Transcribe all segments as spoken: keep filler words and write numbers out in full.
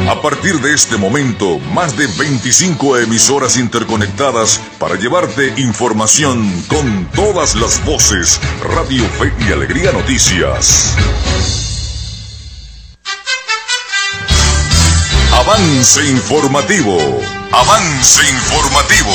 A partir de este momento, más de veinticinco emisoras interconectadas para llevarte información con todas las voces. Radio Fe y Alegría Noticias. Avance informativo. Avance informativo.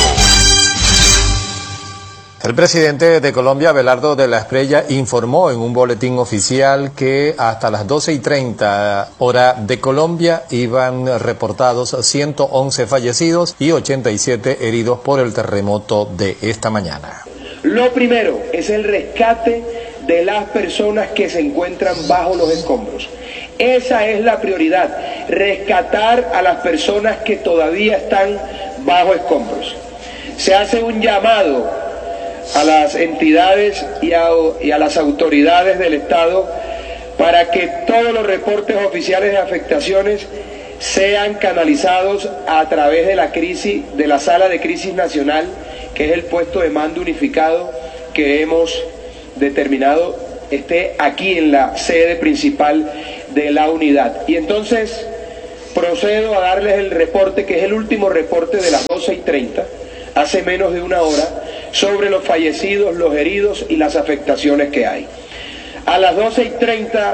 El presidente de Colombia, Abelardo de la Espriella, informó en un boletín oficial que hasta las doce y treinta hora de Colombia iban reportados ciento once fallecidos y ochenta y siete heridos por el terremoto de esta mañana. Lo primero es el rescate de las personas que se encuentran bajo los escombros. Esa es la prioridad, rescatar a las personas que todavía están bajo escombros. Se hace un llamado a las entidades y a, y a las autoridades del Estado para que todos los reportes oficiales de afectaciones sean canalizados a través de la crisis, de la Sala de Crisis Nacional, que es el puesto de mando unificado que hemos determinado esté aquí en la sede principal de la unidad. Y entonces procedo a darles el reporte, que es el último reporte de las doce y treinta, hace menos de una hora, sobre los fallecidos, los heridos y las afectaciones que hay. A las doce y treinta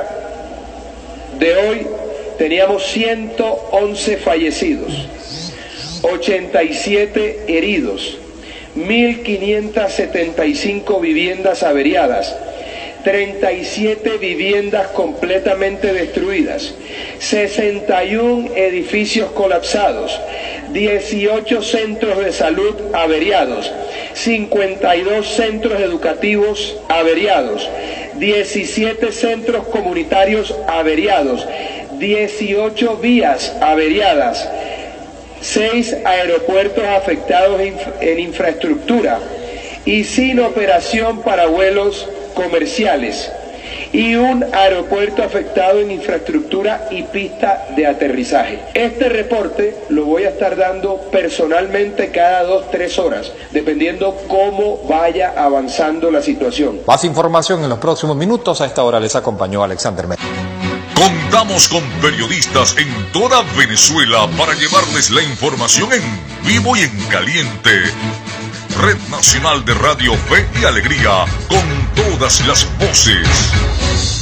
de hoy teníamos ciento once fallecidos, ochenta y siete heridos, mil quinientas setenta y cinco viviendas averiadas, treinta y siete viviendas completamente destruidas, sesenta y uno edificios colapsados, dieciocho centros de salud averiados, cincuenta y dos centros educativos averiados, diecisiete centros comunitarios averiados, dieciocho vías averiadas, seis aeropuertos afectados en infraestructura y sin operación para vuelos comerciales, y un aeropuerto afectado en infraestructura y pista de aterrizaje. Este reporte lo voy a estar dando personalmente cada dos, tres horas, dependiendo cómo vaya avanzando la situación. Más información en los próximos minutos. A esta hora les acompañó Alexander Méndez. Contamos con periodistas en toda Venezuela para llevarles la información en vivo y en caliente. Red Nacional de Radio Fe y Alegría, con todas las voces.